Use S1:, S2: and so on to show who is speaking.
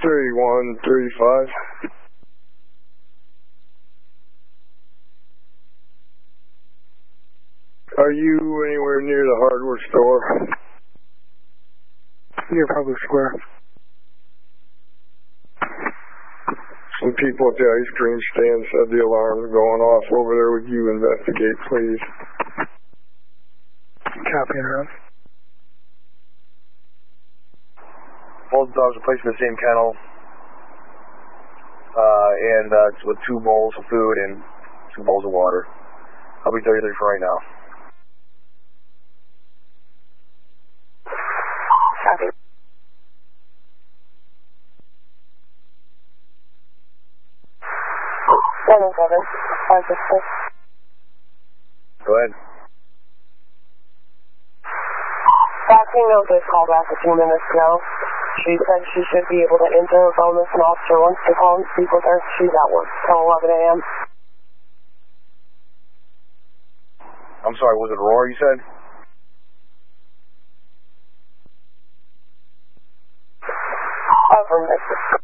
S1: 3135. Are you anywhere near the hardware store?
S2: Near Public Square.
S1: Some people at the ice cream stand said the alarm's going off over there. Would you investigate, please?
S2: Copy and run.
S3: Both dogs are placed in the same kennel, and with 2 bowls of food and 2 bowls of water. I'll be 33 for right now.
S4: Copy.
S3: Go ahead.
S4: Foxing knows I called back a few minutes ago. She said she should be able to enter her phone if an officer wants to call and speak with her. She's at work till 11 a.m.
S3: I'm sorry, was it Aurora you said?
S4: Affirmative.